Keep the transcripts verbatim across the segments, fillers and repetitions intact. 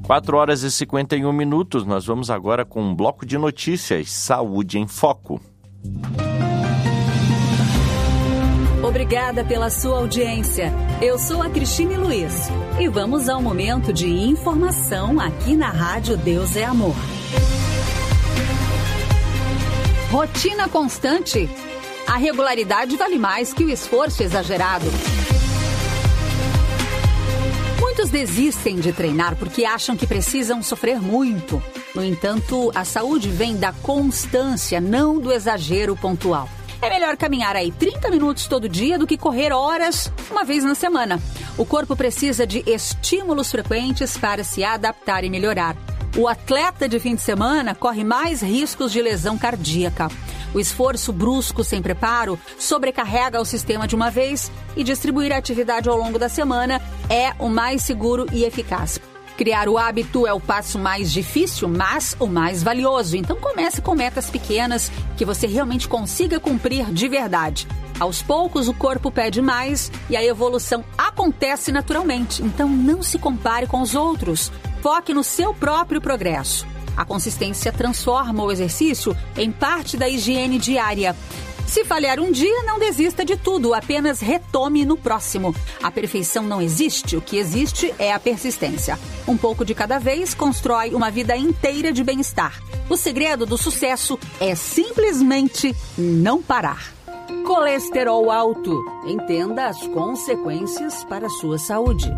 quatro horas e cinquenta e um minutos, nós vamos agora com um bloco de notícias, Saúde em Foco. Obrigada pela sua audiência. Eu sou a Cristine Luiz e vamos ao momento de informação aqui na Rádio Deus é Amor. Rotina constante. A regularidade vale mais que o esforço exagerado. Muitos desistem de treinar porque acham que precisam sofrer muito. No entanto, a saúde vem da constância, não do exagero pontual. É melhor caminhar aí trinta minutos todo dia do que correr horas uma vez na semana. O corpo precisa de estímulos frequentes para se adaptar e melhorar. O atleta de fim de semana corre mais riscos de lesão cardíaca. O esforço brusco sem preparo sobrecarrega o sistema de uma vez e distribuir a atividade ao longo da semana é o mais seguro e eficaz. Criar o hábito é o passo mais difícil, mas o mais valioso. Então comece com metas pequenas que você realmente consiga cumprir de verdade. Aos poucos o corpo pede mais e a evolução acontece naturalmente. Então não se compare com os outros. Foque no seu próprio progresso. A consistência transforma o exercício em parte da higiene diária. Se falhar um dia, não desista de tudo, apenas retome no próximo. A perfeição não existe, o que existe é a persistência. Um pouco de cada vez constrói uma vida inteira de bem-estar. O segredo do sucesso é simplesmente não parar. Colesterol alto. Entenda as consequências para a sua saúde.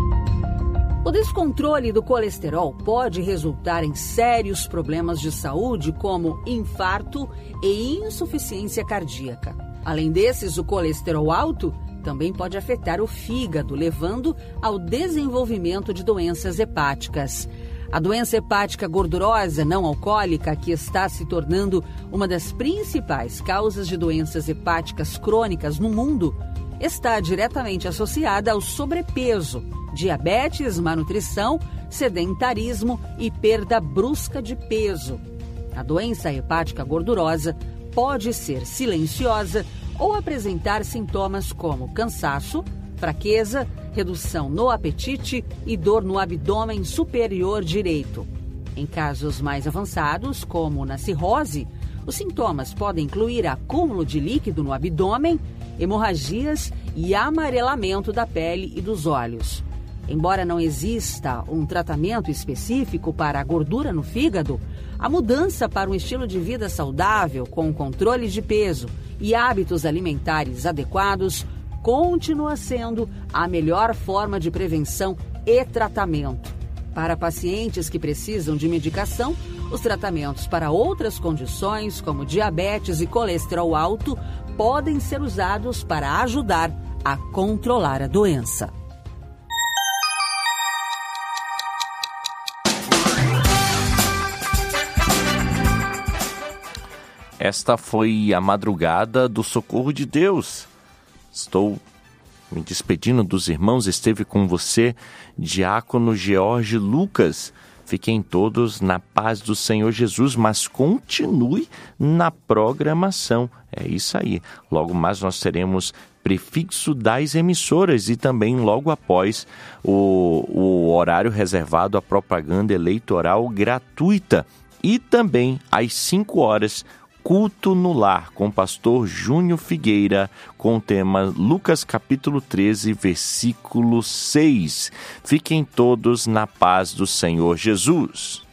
O descontrole do colesterol pode resultar em sérios problemas de saúde, como infarto e insuficiência cardíaca. Além desses, o colesterol alto também pode afetar o fígado, levando ao desenvolvimento de doenças hepáticas. A doença hepática gordurosa não alcoólica, que está se tornando uma das principais causas de doenças hepáticas crônicas no mundo, está diretamente associada ao sobrepeso, diabetes, má nutrição, sedentarismo e perda brusca de peso. A doença hepática gordurosa pode ser silenciosa ou apresentar sintomas como cansaço, fraqueza, redução no apetite e dor no abdômen superior direito. Em casos mais avançados, como na cirrose, os sintomas podem incluir acúmulo de líquido no abdômen, hemorragias e amarelamento da pele e dos olhos. Embora não exista um tratamento específico para a gordura no fígado, a mudança para um estilo de vida saudável, com controle de peso e hábitos alimentares adequados, continua sendo a melhor forma de prevenção e tratamento. Para pacientes que precisam de medicação, os tratamentos para outras condições, como diabetes e colesterol alto, podem ser usados para ajudar a controlar a doença. Esta foi a madrugada do Socorro de Deus. Estou me despedindo dos irmãos. Esteve com você, Diácono George Lucas. Fiquem todos na paz do Senhor Jesus, mas continue na programação. É isso aí. Logo mais nós teremos prefixo das emissoras e também logo após o, o horário reservado à propaganda eleitoral gratuita. E também às cinco horas, Culto no Lar, com o pastor Júnior Figueira, com o tema Lucas capítulo treze, versículo seis. Fiquem todos na paz do Senhor Jesus.